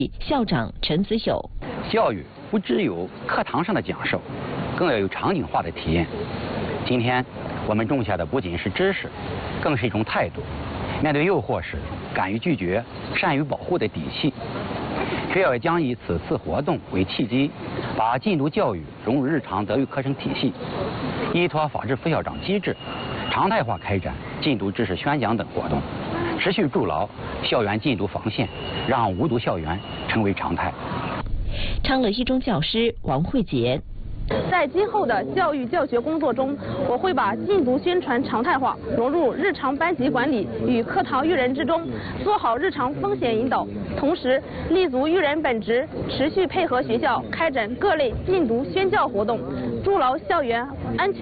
校长陈子友， 教育不只有课堂上的讲授，更要有场景化的体验。今天我们种下的不仅是知识，更是一种态度。面对诱惑时，敢于拒绝，善于保护的底气。学校将以此次活动为契机，把禁毒教育融入日常德育课程体系，依托法治副校长机制，常态化开展禁毒知识宣讲等活动，持续筑牢校园禁毒防线，让无毒校园成为常态。 昌乐一中教师王慧杰。 在今后的教育教学工作中，我会把禁毒宣传常态化融入日常班级管理与课堂育人之中，做好日常风险引导，同时立足育人本职，持续配合学校开展各类禁毒宣教活动，筑牢校园安全